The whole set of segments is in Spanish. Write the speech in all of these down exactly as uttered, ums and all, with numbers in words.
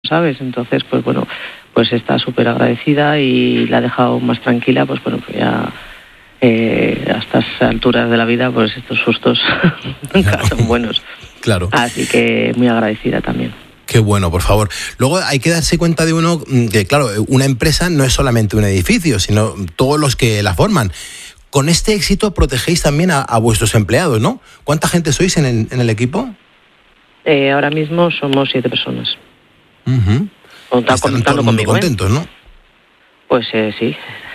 ¿sabes? Entonces, pues bueno, pues está súper agradecida y la ha dejado más tranquila, pues bueno, pues ya eh, a estas alturas de la vida, pues estos sustos nunca son buenos. Claro. Así que muy agradecida también. Qué bueno, por favor. Luego hay que darse cuenta de uno que, claro, una empresa no es solamente un edificio, sino todos los que la forman. Con este éxito protegéis también a, a vuestros empleados, ¿no? ¿Cuánta gente sois en el, en el equipo? Eh, ahora mismo somos siete personas. Uh-huh. Contando, Están todo el mundo conmigo, contentos, ¿eh? ¿no? Pues eh, sí.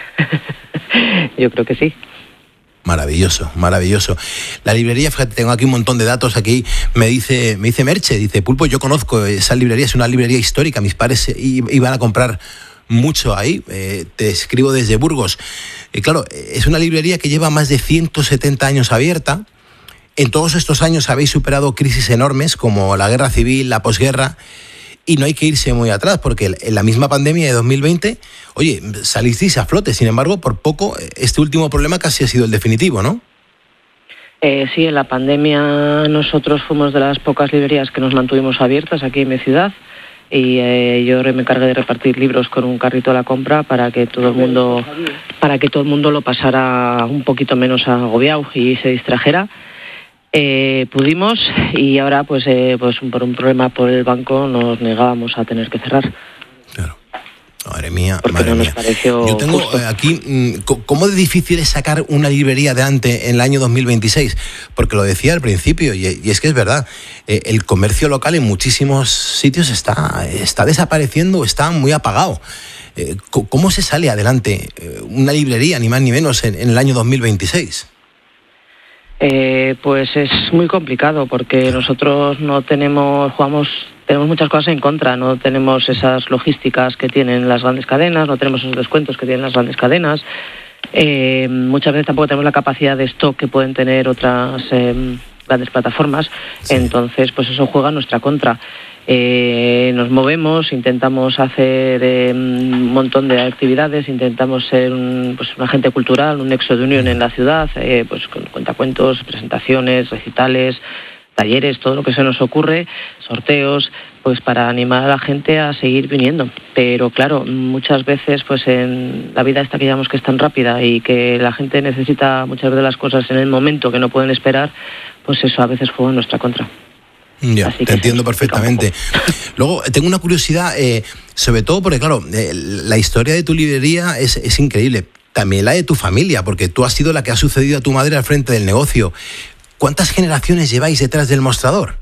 Yo creo que sí. Maravilloso, maravilloso. La librería, fíjate, tengo aquí un montón de datos. Aquí me dice, me dice Merche, dice, Pulpo, yo conozco esa librería, es una librería histórica. Mis padres iban a comprar mucho ahí. Eh, te escribo desde Burgos. Y claro, es una librería que lleva más de ciento setenta años abierta. En todos estos años habéis superado crisis enormes como la guerra civil, la posguerra, y no hay que irse muy atrás porque en la misma pandemia de dos mil veinte, oye, salisteis a flote. Sin embargo, por poco, este último problema casi ha sido el definitivo, ¿no? Eh, sí, en la pandemia nosotros fuimos de las pocas librerías que nos mantuvimos abiertas aquí en mi ciudad. Y eh, yo me encargué de repartir libros con un carrito a la compra para que todo el mundo para que todo el mundo lo pasara un poquito menos agobiado y se distrajera. Eh, pudimos y ahora pues eh, pues por un problema por el banco nos negábamos a tener que cerrar. Claro. Madre mía, porque madre no nos mía. pareció Yo tengo justo. aquí, ¿cómo de difícil es sacar una librería adelante en el año dos mil veintiséis? Porque lo decía al principio, y, y es que es verdad, eh, el comercio local en muchísimos sitios está, está desapareciendo, está muy apagado. Eh, ¿Cómo se sale adelante una librería, ni más ni menos, en, en el año dos mil veintiséis? Eh, pues es muy complicado porque nosotros no tenemos, jugamos, tenemos muchas cosas en contra, no tenemos esas logísticas que tienen las grandes cadenas, no tenemos esos descuentos que tienen las grandes cadenas, eh, muchas veces tampoco tenemos la capacidad de stock que pueden tener otras eh, grandes plataformas, sí. Entonces pues eso juega en nuestra contra. Eh, nos movemos, intentamos hacer eh, un montón de actividades, intentamos ser un, pues, un agente cultural, un nexo de unión en la ciudad, eh, pues con cuentacuentos, presentaciones, recitales, talleres, todo lo que se nos ocurre, sorteos, pues para animar a la gente a seguir viniendo. Pero claro, muchas veces pues en la vida esta que llamamos que es tan rápida y que la gente necesita muchas veces las cosas en el momento que no pueden esperar, pues eso a veces juega en nuestra contra. Ya, te entiendo perfectamente. Luego, tengo una curiosidad, eh, sobre todo porque, claro, eh, la historia de tu librería es, es increíble. También la de tu familia, porque tú has sido la que ha sucedido a tu madre al frente del negocio. ¿Cuántas generaciones lleváis detrás del mostrador?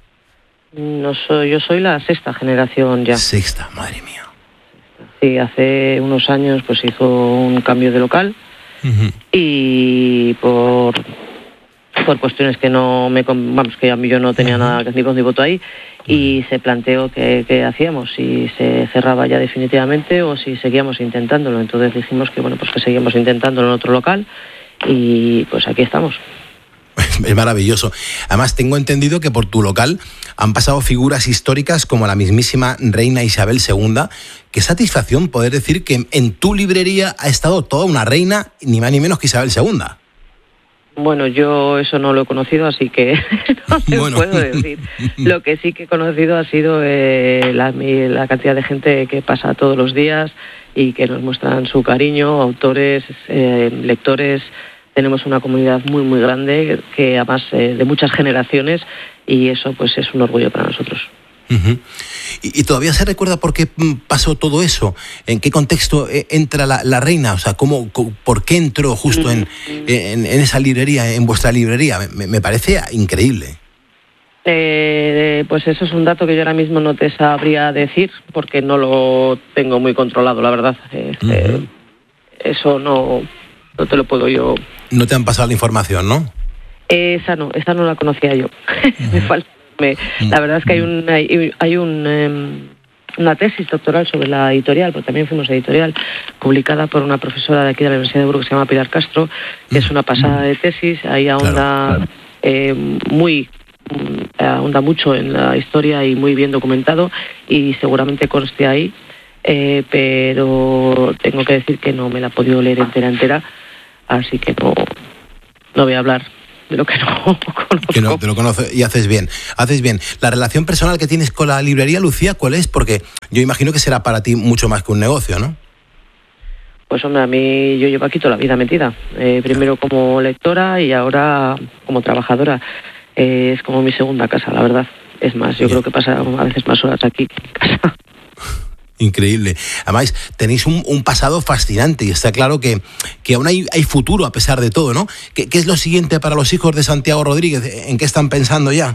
No soy, yo soy la sexta generación ya. Sexta, madre mía. Sí, hace unos años pues hizo un cambio de local uh-huh. y por... por cuestiones que no me vamos que a mí yo no tenía nada ni voz ni voto ahí y se planteó que, que hacíamos, si se cerraba ya definitivamente o si seguíamos intentándolo. Entonces dijimos que bueno pues que seguíamos intentándolo en otro local y pues aquí estamos. Es maravilloso. Además tengo entendido que por tu local han pasado figuras históricas como la mismísima reina Isabel segunda. Qué satisfacción poder decir que en tu librería ha estado toda una reina, ni más ni menos que Isabel segunda. Bueno, yo eso no lo he conocido, así que no te bueno. puedo decir. Lo que sí que he conocido ha sido eh, la, la cantidad de gente que pasa todos los días y que nos muestran su cariño, autores, eh, lectores. Tenemos una comunidad muy, muy grande, que además eh, de muchas generaciones, y eso pues es un orgullo para nosotros. Uh-huh. ¿Y, ¿Y todavía se recuerda por qué pasó todo eso? ¿En qué contexto entra la, la reina? O sea, ¿cómo, cómo, ¿por qué entró justo en, en, en esa librería, en vuestra librería? Me, me parece increíble. Eh, pues eso es un dato que yo ahora mismo no te sabría decir, porque no lo tengo muy controlado, la verdad. Este, uh-huh. Eso no, no te lo puedo yo... No te han pasado la información, ¿no? Esa no, esa no la conocía yo. Uh-huh. Me falta. La verdad es que hay un hay, hay un um, una tesis doctoral sobre la editorial, porque también fuimos editorial, publicada por una profesora de aquí de la Universidad de Burgos que se llama Pilar Castro, que es una pasada de tesis, ahí ahonda claro, claro. Eh, muy ahonda mucho en la historia y muy bien documentado y seguramente conste ahí, eh, pero tengo que decir que no me la he podido leer entera entera, así que no, no voy a hablar de lo que no conozco. Que no, te lo conoces y haces bien, haces bien. La relación personal que tienes con la librería, Lucía, ¿cuál es? Porque yo imagino que será para ti mucho más que un negocio, ¿no? Pues hombre, a mí yo llevo aquí toda la vida metida. Eh, primero como lectora y ahora como trabajadora. Eh, es como mi segunda casa, la verdad. Es más, yo bien. Creo que pasa a veces más horas aquí que en casa. Increíble. Además, tenéis un, un pasado fascinante y está claro que, que aún hay, hay futuro a pesar de todo, ¿no? ¿Qué, ¿Qué es lo siguiente para los hijos de Santiago Rodríguez? ¿En qué están pensando ya?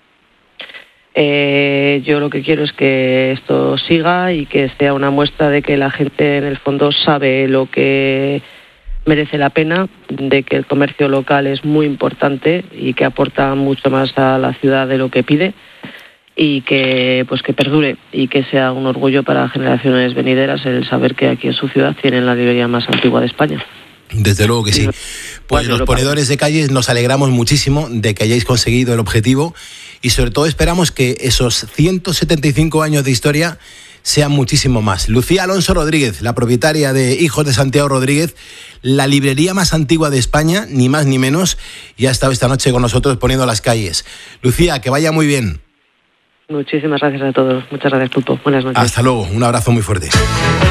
Eh, yo lo que quiero es que esto siga y que sea una muestra de que la gente en el fondo sabe lo que merece la pena, de que el comercio local es muy importante y que aporta mucho más a la ciudad de lo que pide y que pues que perdure y que sea un orgullo para generaciones venideras el saber que aquí en su ciudad tienen la librería más antigua de España. Desde luego que sí. Pues los ponedores de calles nos alegramos muchísimo de que hayáis conseguido el objetivo y sobre todo esperamos que esos ciento setenta y cinco años de historia sean muchísimo más. Lucía Alonso Rodríguez, la propietaria de Hijos de Santiago Rodríguez, la librería más antigua de España, ni más ni menos, y ha estado esta noche con nosotros poniendo las calles. Lucía, que vaya muy bien. Muchísimas gracias a todos. Muchas gracias, Pulpo. Buenas noches. Hasta luego. Un abrazo muy fuerte.